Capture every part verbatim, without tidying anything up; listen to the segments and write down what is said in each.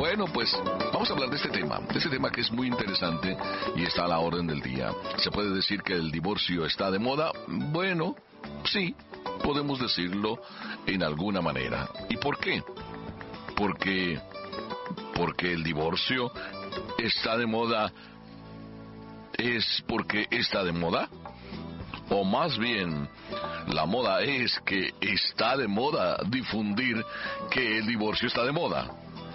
Bueno, pues vamos a hablar de este tema, de este tema que es muy interesante y está a la orden del día. ¿Se puede decir que el divorcio está de moda? Bueno, sí, podemos decirlo en alguna manera. ¿Y por qué? Porque, porque el divorcio está de moda, ¿es porque está de moda? O más bien, la moda es que está de moda difundir que el divorcio está de moda.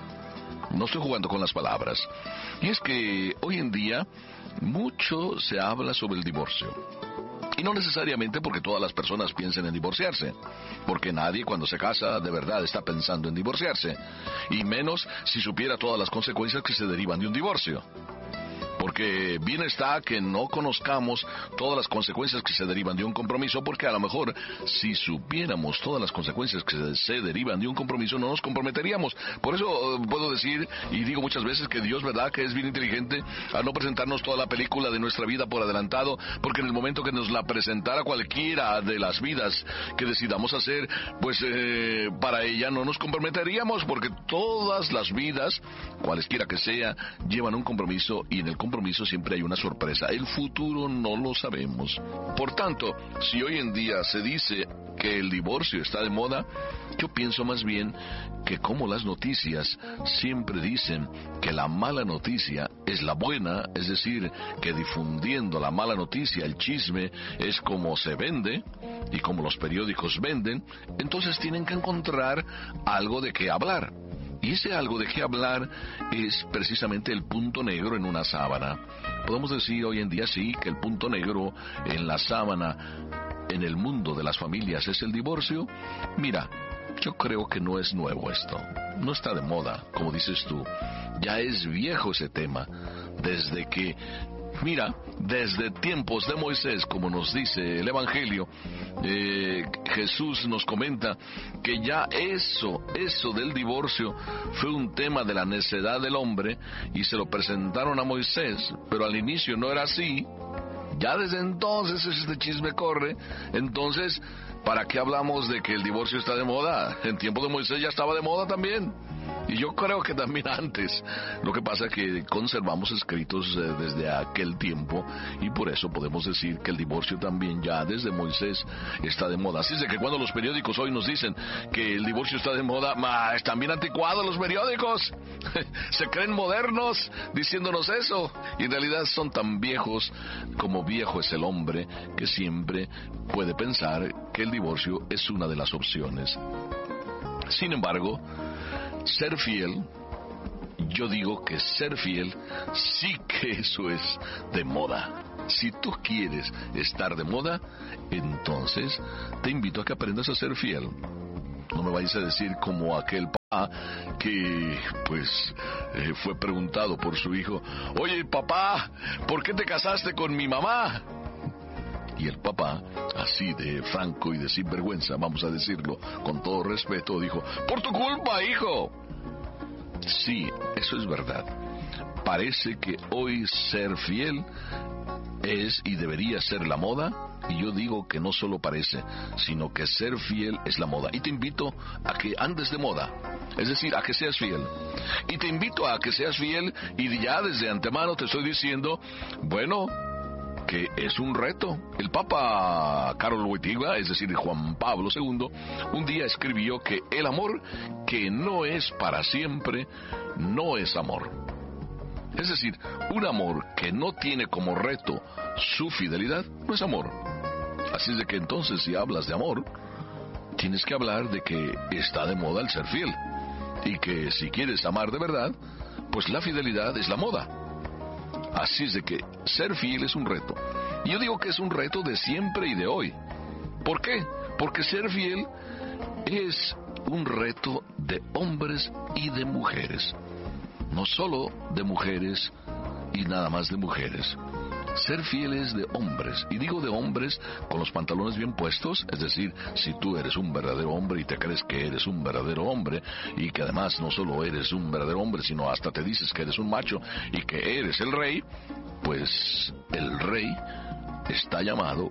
No estoy jugando con las palabras. Y es que hoy en día mucho se habla sobre el divorcio. Y no necesariamente porque todas las personas piensen en divorciarse, porque nadie cuando se casa de verdad está pensando en divorciarse, y menos si supiera todas las consecuencias que se derivan de un divorcio. Porque bien está que no conozcamos todas las consecuencias que se derivan de un compromiso, porque a lo mejor si supiéramos todas las consecuencias que se, se derivan de un compromiso no nos comprometeríamos. Por eso eh, puedo decir y digo muchas veces que Dios, verdad, que es bien inteligente al no presentarnos toda la película de nuestra vida por adelantado, porque en el momento que nos la presentara cualquiera de las vidas que decidamos hacer, pues eh, para ella no nos comprometeríamos, porque todas las vidas, cualesquiera que sea, llevan un compromiso, y en el compromiso siempre hay una sorpresa. El futuro no lo sabemos. Por tanto, si hoy en día se dice que el divorcio está de moda, yo pienso más bien que como las noticias siempre dicen que la mala noticia es la buena, es decir, que difundiendo la mala noticia, el chisme, es como se vende y como los periódicos venden, entonces tienen que encontrar algo de qué hablar. Y ese algo de qué hablar es precisamente el punto negro en una sábana. Podemos decir hoy en día sí que el punto negro en la sábana en el mundo de las familias es el divorcio. Mira, yo creo que no es nuevo esto. No está de moda, como dices tú. Ya es viejo ese tema. Desde que... Mira, desde tiempos de Moisés, como nos dice el Evangelio, eh, Jesús nos comenta que ya eso, eso del divorcio fue un tema de la necedad del hombre y se lo presentaron a Moisés, pero al inicio no era así. Ya desde entonces este chisme corre. Entonces, ¿para qué hablamos de que el divorcio está de moda? En tiempo de Moisés ya estaba de moda también. Y yo creo que también antes. Lo que pasa es que conservamos escritos eh, desde aquel tiempo, y por eso podemos decir que el divorcio también ya desde Moisés está de moda. Así es de que cuando los periódicos hoy nos dicen que el divorcio está de moda, ma, están bien anticuados los periódicos. Se creen modernos diciéndonos eso, y en realidad son tan viejos como viejo es el hombre, que siempre puede pensar que el divorcio es una de las opciones. Sin embargo, ser fiel, yo digo que ser fiel sí que eso es de moda. Si tú quieres estar de moda, entonces te invito a que aprendas a ser fiel. No me vayas a decir como aquel papá que pues eh, fue preguntado por su hijo: oye papá, ¿por qué te casaste con mi mamá? Y el papá, así de franco y de sinvergüenza, vamos a decirlo con todo respeto, dijo: por tu culpa, hijo. Sí, eso es verdad. Parece que hoy ser fiel es y debería ser la moda, y yo digo que no solo parece, sino que ser fiel es la moda. Y te invito a que andes de moda, es decir, a que seas fiel. Y te invito a que seas fiel, y ya desde antemano te estoy diciendo, bueno, que es un reto. El Papa Karol Wojtyła, es decir, Juan Pablo segundo, un día escribió que el amor que no es para siempre, no es amor. Es decir, un amor que no tiene como reto su fidelidad, no es amor. Así es de que entonces, si hablas de amor, tienes que hablar de que está de moda el ser fiel, y que si quieres amar de verdad, pues la fidelidad es la moda. Así es de que ser fiel es un reto. Y yo digo que es un reto de siempre y de hoy. ¿Por qué? Porque ser fiel es un reto de hombres y de mujeres. No solo de mujeres y nada más de mujeres. Ser fiel es de hombres, y digo de hombres con los pantalones bien puestos, es decir, si tú eres un verdadero hombre y te crees que eres un verdadero hombre, y que además no solo eres un verdadero hombre, sino hasta te dices que eres un macho y que eres el rey, pues el rey está llamado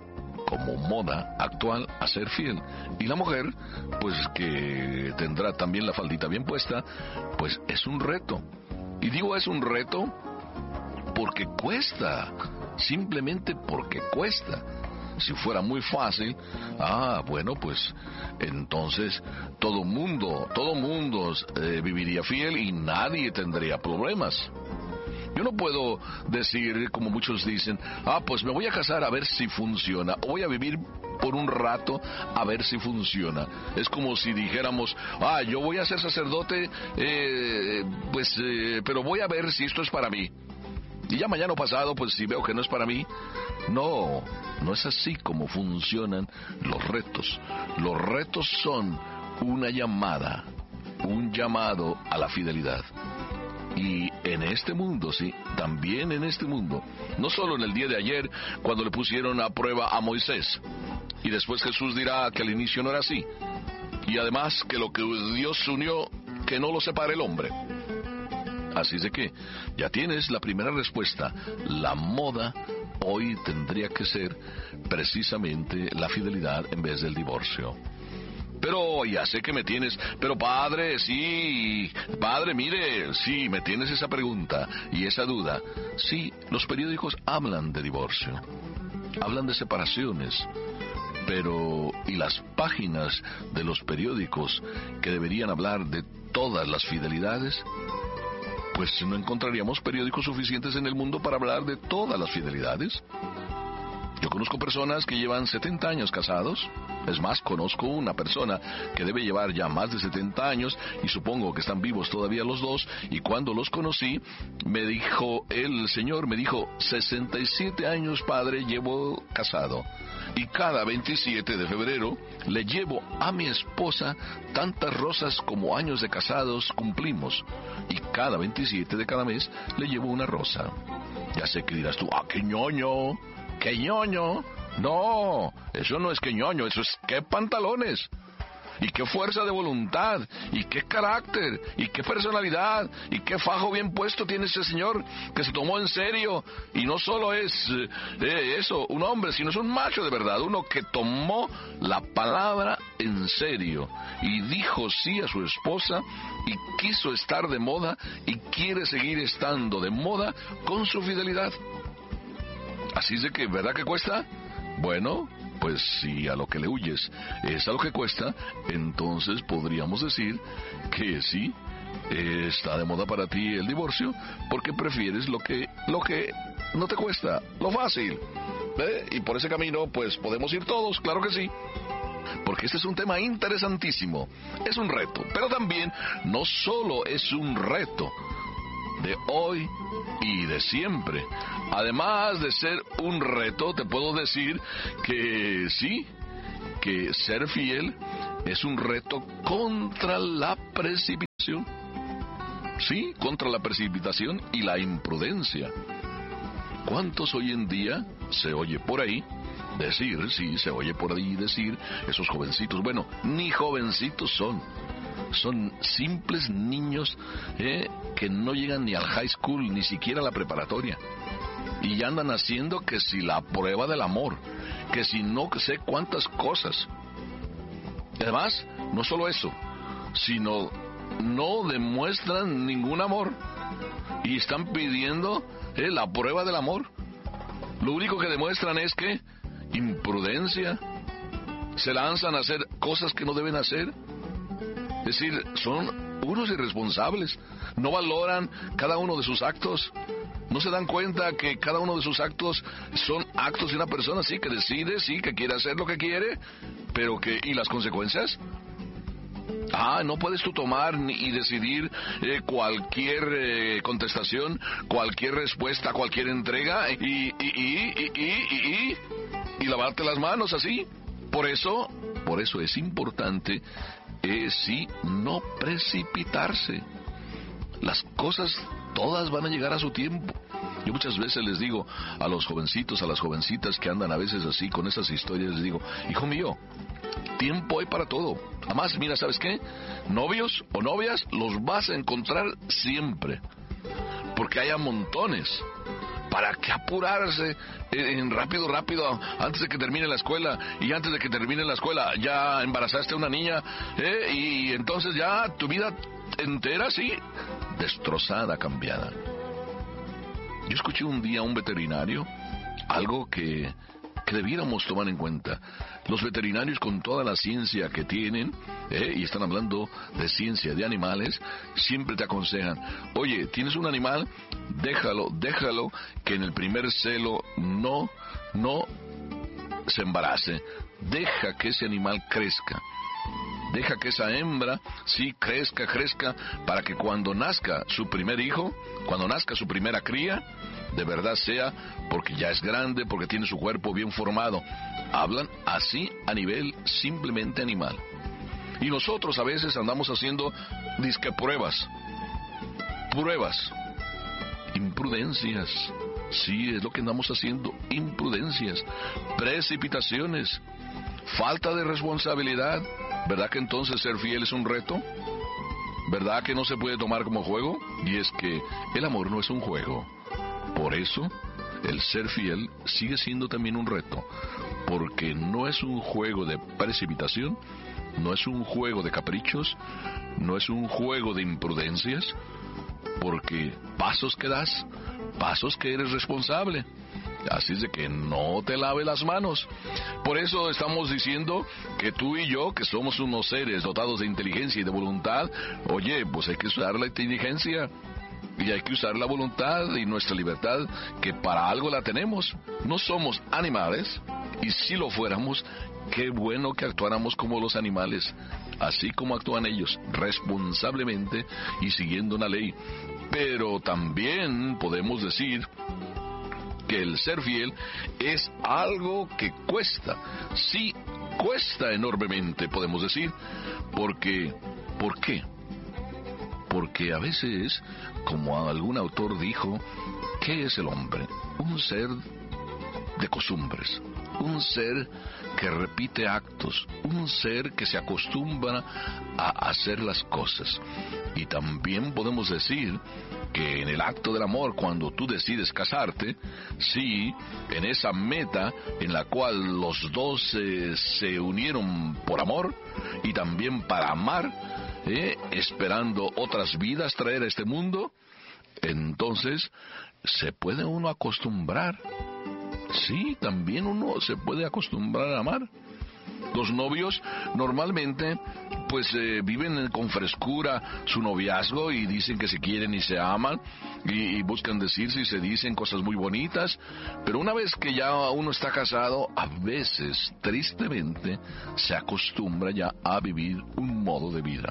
como moda actual a ser fiel. Y la mujer, pues que tendrá también la faldita bien puesta, pues es un reto. Y digo es un reto porque cuesta, simplemente porque cuesta. Si fuera muy fácil, ah, bueno, pues entonces todo mundo, todo mundo eh, viviría fiel y nadie tendría problemas. Yo no puedo decir, como muchos dicen, ah, pues me voy a casar a ver si funciona, o voy a vivir por un rato a ver si funciona. Es como si dijéramos, ah, yo voy a ser sacerdote, eh, pues, eh, pero voy a ver si esto es para mí. Y ya mañana pasado, pues si veo que no es para mí. No, no es así como funcionan los retos. Los retos son una llamada, un llamado a la fidelidad. Y en este mundo, sí, también en este mundo, no solo en el día de ayer, cuando le pusieron a prueba a Moisés, y después Jesús dirá que al inicio no era así, y además que lo que Dios unió, que no lo separe el hombre. Así es de que ya tienes la primera respuesta. La moda hoy tendría que ser precisamente la fidelidad en vez del divorcio. Pero ya sé que me tienes, pero padre, sí, padre, mire, sí, me tienes esa pregunta y esa duda. Sí, los periódicos hablan de divorcio, hablan de separaciones, pero ¿y las páginas de los periódicos que deberían hablar de todas las fidelidades? Pues no encontraríamos periódicos suficientes en el mundo para hablar de todas las fidelidades. Yo conozco personas que llevan setenta años casados. Es más, conozco una persona que debe llevar ya más de setenta años y supongo que están vivos todavía los dos. Y cuando los conocí, me dijo, el señor me dijo, sesenta y siete años, padre, llevo casado. Y cada veintisiete de febrero le llevo a mi esposa tantas rosas como años de casados cumplimos. Y cada veintisiete de cada mes le llevo una rosa. Ya sé que dirás tú, ah, qué ñoño. ¡Qué ñoño! No, eso no es que ñoño, eso es qué pantalones. Y qué fuerza de voluntad, y qué carácter, y qué personalidad, y qué fajo bien puesto tiene ese señor que se tomó en serio. Y no solo es eh, eso, un hombre, sino es un macho de verdad, uno que tomó la palabra en serio y dijo sí a su esposa y quiso estar de moda y quiere seguir estando de moda con su fidelidad. Así es de que, ¿verdad que cuesta? Bueno, pues si a lo que le huyes es a lo que cuesta, entonces podríamos decir que sí, eh, está de moda para ti el divorcio, porque prefieres lo que, lo que no te cuesta, lo fácil. ¿Eh? Y por ese camino, pues podemos ir todos, claro que sí. Porque este es un tema interesantísimo, es un reto, pero también no solo es un reto de hoy y de siempre. Además de ser un reto, te puedo decir que sí, que ser fiel es un reto contra la precipitación. Sí, contra la precipitación y la imprudencia. ¿Cuántos hoy en día se oye por ahí decir, sí, se oye por ahí decir, esos jovencitos, bueno, ni jovencitos son, son simples niños eh, que no llegan ni al high school, ni siquiera a la preparatoria, y ya andan haciendo que si la prueba del amor, que si no sé cuántas cosas. Además, no solo eso, sino no demuestran ningún amor y están pidiendo eh, la prueba del amor. Lo único que demuestran es que imprudencia, se lanzan a hacer cosas que no deben hacer. Es decir, son unos irresponsables, no valoran cada uno de sus actos, no se dan cuenta que cada uno de sus actos son actos de una persona, sí, que decide, sí, que quiere hacer lo que quiere, pero que, ¿y las consecuencias? Ah, no puedes tú tomar ni, y decidir eh, cualquier eh, contestación, cualquier respuesta, cualquier entrega, y, y, y, y, y, y, y, y lavarte las manos así. Por eso, por eso es importante, eh, sí, no precipitarse. Las cosas todas van a llegar a su tiempo. Yo muchas veces les digo a los jovencitos, a las jovencitas que andan a veces así con esas historias, les digo, hijo mío, tiempo hay para todo. Además, mira, ¿sabes qué? Novios o novias los vas a encontrar siempre, porque hay a montones. ¿Para qué apurarse en rápido, rápido, antes de que termine la escuela? Y antes de que termine la escuela, ya embarazaste a una niña, ¿eh? Y entonces ya tu vida entera, sí, destrozada, cambiada. Yo escuché un día a un veterinario, algo que, que debiéramos tomar en cuenta. Los veterinarios, con toda la ciencia que tienen, ¿eh? y están hablando de ciencia de animales, siempre te aconsejan: oye, tienes un animal, déjalo, déjalo que en el primer celo no, no se embarace. Deja que ese animal crezca. Deja que esa hembra, sí, crezca, crezca, para que cuando nazca su primer hijo, cuando nazca su primera cría, de verdad sea porque ya es grande, porque tiene su cuerpo bien formado. Hablan así a nivel simplemente animal. Y nosotros a veces andamos haciendo disque pruebas, pruebas, imprudencias. Sí, es lo que andamos haciendo, imprudencias, precipitaciones, falta de responsabilidad. ¿Verdad que entonces ser fiel es un reto? ¿Verdad que no se puede tomar como juego? Y es que el amor no es un juego. Por eso, el ser fiel sigue siendo también un reto, porque no es un juego de precipitación, no es un juego de caprichos, no es un juego de imprudencias, porque pasos que das, pasos que eres responsable. Así es de que no te lave las manos. Por eso estamos diciendo que tú y yo, que somos unos seres dotados de inteligencia y de voluntad, oye, pues hay que usar la inteligencia y hay que usar la voluntad y nuestra libertad, que para algo la tenemos. No somos animales, y si lo fuéramos, qué bueno que actuáramos como los animales, así como actúan ellos, responsablemente y siguiendo una ley. Pero también podemos decir que el ser fiel es algo que cuesta. Sí, cuesta enormemente, podemos decir, porque, ¿por qué? Porque a veces, como algún autor dijo, ¿qué es el hombre? Un ser de costumbres, un ser que repite actos, un ser que se acostumbra a hacer las cosas. Y también podemos decir que en el acto del amor, cuando tú decides casarte, sí, en esa meta en la cual los dos eh, se unieron por amor y también para amar, eh, esperando otras vidas traer a este mundo, entonces se puede uno acostumbrar. Sí, también uno se puede acostumbrar a amar. Los novios normalmente pues eh, viven con frescura su noviazgo y dicen que se quieren y se aman y, y buscan decirse y se dicen cosas muy bonitas, pero una vez que ya uno está casado, a veces tristemente se acostumbra ya a vivir un modo de vida.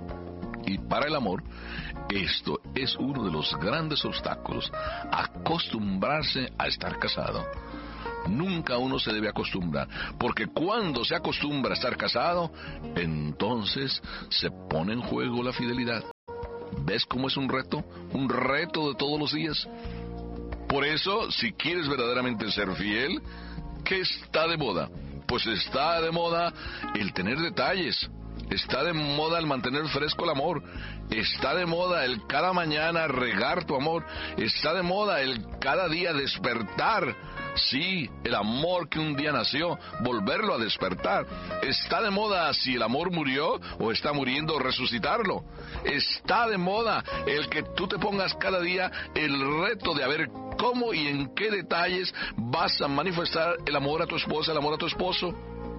Y para el amor, esto es uno de los grandes obstáculos, acostumbrarse a estar casado. Nunca uno se debe acostumbrar, porque cuando se acostumbra a estar casado, entonces se pone en juego la fidelidad. ¿Ves cómo es un reto? Un reto de todos los días. Por eso, si quieres verdaderamente ser fiel, ¿qué está de moda? Pues está de moda el tener detalles. Está de moda el mantener fresco el amor. Está de moda el cada mañana regar tu amor. Está de moda el cada día despertar. Sí, el amor que un día nació, volverlo a despertar. Está de moda si el amor murió o está muriendo, resucitarlo. Está de moda el que tú te pongas cada día el reto de a ver cómo y en qué detalles vas a manifestar el amor a tu esposa, el amor a tu esposo.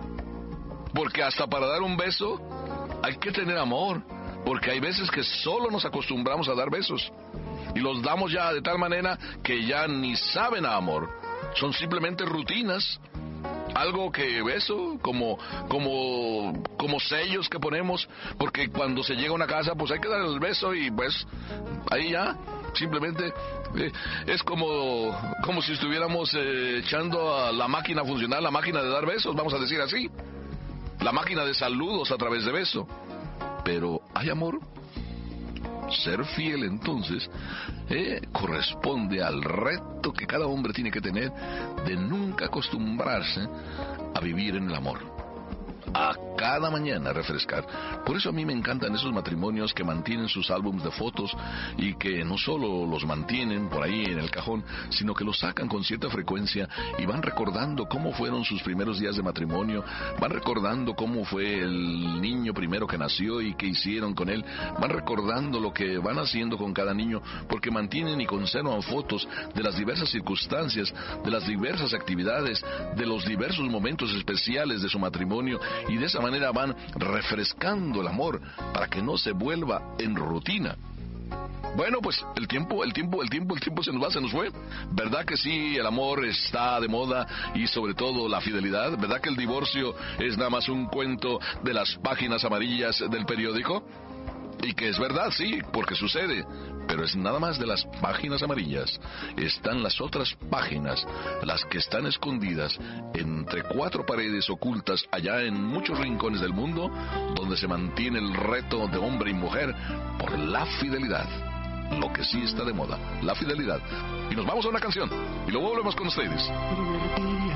Porque hasta para dar un beso hay que tener amor, porque hay veces que solo nos acostumbramos a dar besos y los damos ya de tal manera que ya ni saben a amor. Son simplemente rutinas, algo que beso, como, como, como sellos que ponemos, porque cuando se llega a una casa pues hay que dar el beso y pues ahí ya, simplemente eh, es como, como si estuviéramos eh, echando a la máquina a funcionar, la máquina de dar besos, vamos a decir así, la máquina de saludos a través de beso. Pero ¿hay amor? Ser fiel entonces eh, corresponde al reto que cada hombre tiene que tener de nunca acostumbrarse a vivir en el amor, a cada mañana refrescar. Por eso a mí me encantan esos matrimonios que mantienen sus álbumes de fotos y que no solo los mantienen por ahí en el cajón, sino que los sacan con cierta frecuencia y van recordando cómo fueron sus primeros días de matrimonio, van recordando cómo fue el niño primero que nació y qué hicieron con él, van recordando lo que van haciendo con cada niño, porque mantienen y conservan fotos de las diversas circunstancias, de las diversas actividades, de los diversos momentos especiales de su matrimonio, y de esa manera van refrescando el amor para que no se vuelva en rutina. Bueno, pues el tiempo, el tiempo, el tiempo, el tiempo se nos va, se nos fue. ¿Verdad que sí, el amor está de moda y sobre todo la fidelidad? ¿Verdad que el divorcio es nada más un cuento de las páginas amarillas del periódico? Y que es verdad, sí, porque sucede, pero es nada más de las páginas amarillas. Están las otras páginas, las que están escondidas entre cuatro paredes ocultas allá en muchos rincones del mundo, donde se mantiene el reto de hombre y mujer por la fidelidad. Lo que sí está de moda, la fidelidad. Y nos vamos a una canción, y luego volvemos con ustedes.